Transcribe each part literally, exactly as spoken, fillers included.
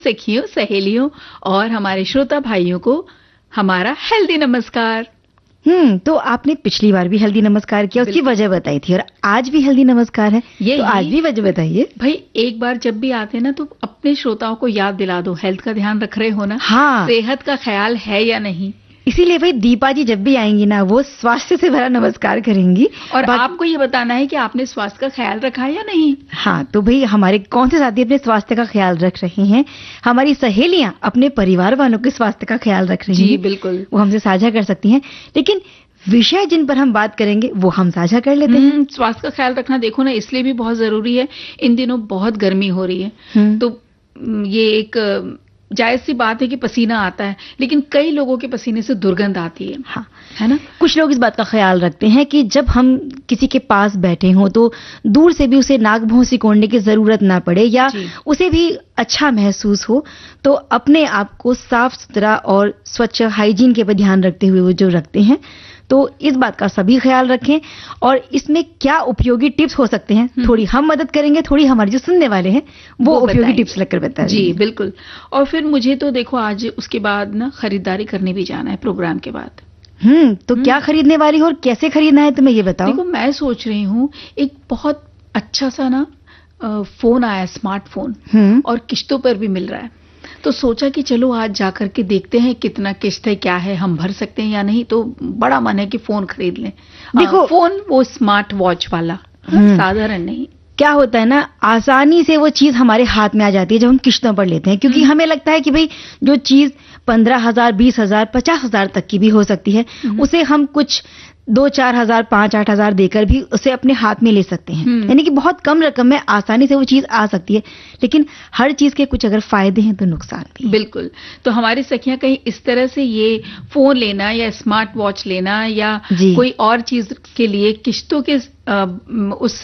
सखियों, सहेलियों और हमारे श्रोता भाइयों को हमारा हेल्दी नमस्कार। हम्म तो आपने पिछली बार भी हेल्दी नमस्कार किया, उसकी वजह बताई थी, और आज भी हेल्दी नमस्कार है, ये तो आज भी वजह बताइए। भाई एक बार जब भी आते हैं ना तो अपने श्रोताओं को याद दिला दो, हेल्थ का ध्यान रख रहे हो ना? हाँ, सेहत का ख्याल है या नहीं। इसीलिए भाई दीपा जी जब भी आएंगी ना वो स्वास्थ्य से भरा नमस्कार करेंगी, और आपको ये बताना है कि आपने स्वास्थ्य का ख्याल रखा है या नहीं। हाँ, तो भाई हमारे कौन से साथी अपने स्वास्थ्य का ख्याल रख रहे हैं, हमारी सहेलियां अपने परिवार वालों के स्वास्थ्य का ख्याल रख रही हैं। जी बिल्कुल, वो हमसे साझा कर सकती हैं, लेकिन विषय जिन पर हम बात करेंगे वो हम साझा कर लेते हैं। स्वास्थ्य का ख्याल रखना देखो ना इसलिए भी बहुत जरूरी है, इन दिनों बहुत गर्मी हो रही है, तो ये एक जायज सी बात है कि पसीना आता है, लेकिन कई लोगों के पसीने से दुर्गंध आती है। हाँ, है ना? कुछ लोग इस बात का ख्याल रखते हैं कि जब हम किसी के पास बैठे हों तो दूर से भी उसे नाक भौं सिकोड़ने की जरूरत ना पड़े, या उसे भी अच्छा महसूस हो, तो अपने आप को साफ सुथरा और स्वच्छ हाइजीन के पर ध्यान रखते हुए वो जो रखते हैं, तो इस बात का सभी ख्याल रखें। और इसमें क्या उपयोगी टिप्स हो सकते हैं, थोड़ी हम मदद करेंगे, थोड़ी हमारे जो सुनने वाले हैं वो, वो उपयोगी टिप्स लेकर बताएं। जी बिल्कुल। और फिर मुझे तो देखो आज उसके बाद ना खरीदारी करने भी जाना है प्रोग्राम के बाद। हम्म तो क्या खरीदने वाली हो और कैसे खरीदना है तुम्हें ये बताओ। देखो मैं सोच रही हूँ एक बहुत अच्छा सा ना फोन आया, स्मार्टफोन, और किश्तों पर भी मिल रहा है, तो सोचा कि चलो आज जाकर के देखते हैं कितना किश्त है, क्या है, हम भर सकते हैं या नहीं। तो बड़ा मन है कि फोन खरीद लें। देखो फोन वो स्मार्ट वॉच वाला, साधारण नहीं। क्या होता है ना, आसानी से वो चीज हमारे हाथ में आ जाती है जब हम किश्तों पर लेते हैं, क्योंकि हमें लगता है कि भाई जो चीज पंद्रह हजार बीस हजार पचास हजार तक की भी हो सकती है, उसे हम कुछ दो चार हजार पांच आठ हजार देकर भी उसे अपने हाथ में ले सकते हैं। यानी कि बहुत कम रकम में आसानी से वो चीज आ सकती है, लेकिन हर चीज के कुछ अगर फायदे हैं तो नुकसान भी। बिल्कुल। तो हमारी सखियां कहीं इस तरह से ये फोन लेना या स्मार्ट वॉच लेना या कोई और चीज के लिए किश्तों के आ, उस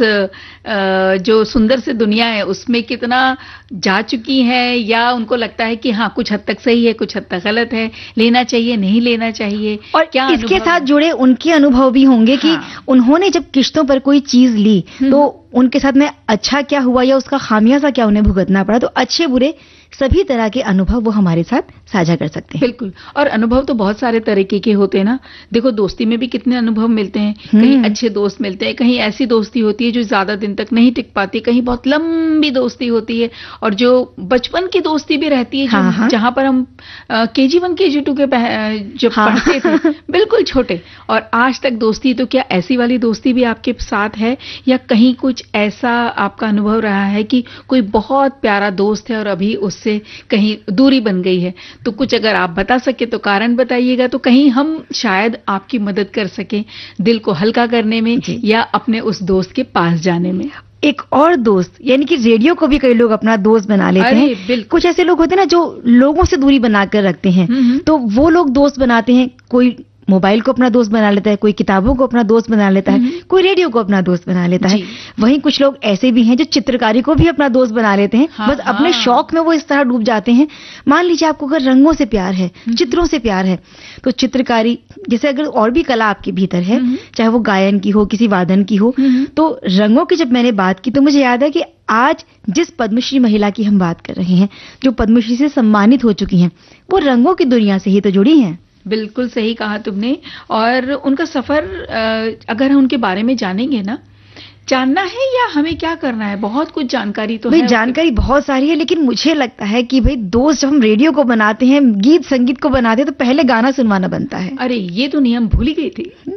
आ, जो सुंदर से दुनिया है उसमें कितना जा चुकी है, या उनको लगता है कि हाँ कुछ हद तक सही है, कुछ हद तक गलत है, लेना चाहिए नहीं लेना चाहिए, और क्या इसके साथ जुड़े उनके अनुभव भी होंगे कि हाँ। उन्होंने जब किश्तों पर कोई चीज ली तो उनके साथ में अच्छा क्या हुआ या उसका खामियाजा क्या उन्हें भुगतना पड़ा। तो अच्छे बुरे सभी तरह के अनुभव वो हमारे साथ साझा कर सकते हैं। बिल्कुल। और अनुभव तो बहुत सारे तरीके के होते हैं ना। देखो दोस्ती में भी कितने अनुभव मिलते हैं, कहीं अच्छे दोस्त मिलते हैं, कहीं ऐसी दोस्ती होती है जो ज्यादा दिन तक नहीं टिक पाती, कहीं बहुत लंबी दोस्ती होती है, और जो बचपन की दोस्ती भी रहती है, हाँ, हाँ। जहां पर हम के जी वन के जी टू के जब हाँ। पढ़ते थे, बिल्कुल छोटे, और आज तक दोस्ती। तो क्या ऐसी वाली दोस्ती भी आपके साथ है, या कहीं कुछ ऐसा आपका अनुभव रहा है कि कोई बहुत प्यारा दोस्त है और अभी उससे कहीं दूरी बन गई है? तो कुछ अगर आप बता सके तो कारण बताइएगा, तो कहीं हम शायद आपकी मदद कर सके दिल को हल्का करने में या अपने उस दोस्त के पास जाने में। एक और दोस्त, यानी कि रेडियो को भी कई लोग अपना दोस्त बना लेते हैं। कुछ ऐसे लोग होते हैं ना जो लोगों से दूरी बनाकर रखते हैं, तो वो लोग दोस्त बनाते हैं। कोई मोबाइल को अपना दोस्त बना लेता है, कोई किताबों को अपना दोस्त बना लेता है, कोई रेडियो को अपना दोस्त बना लेता है। वहीं कुछ लोग ऐसे भी हैं जो चित्रकारी को भी अपना दोस्त बना लेते हैं। हाँ, बस हाँ। अपने शौक में वो इस तरह डूब जाते हैं। मान लीजिए आपको अगर रंगों से प्यार है, चित्रों से प्यार है, तो चित्रकारी जैसे अगर और भी कला आपके भीतर है, चाहे वो गायन की हो, किसी वादन की हो, तो रंगों की जब मैंने बात की तो मुझे याद है कि आज जिस पद्मश्री महिला की हम बात कर रहे हैं, जो पद्मश्री से सम्मानित हो चुकी हैं, वो रंगों की दुनिया से ही तो जुड़ी हैं। बिल्कुल सही कहा तुमने। और उनका सफर अगर हम उनके बारे में जानेंगे ना, जानना है या हमें क्या करना है, बहुत कुछ जानकारी तो भाई है। जानकारी बहुत सारी है, लेकिन मुझे लगता है कि भाई दोस्त जब हम रेडियो को बनाते हैं, गीत संगीत को बनाते हैं, तो पहले गाना सुनवाना बनता है। अरे ये तो नियम भूल ही गई थी।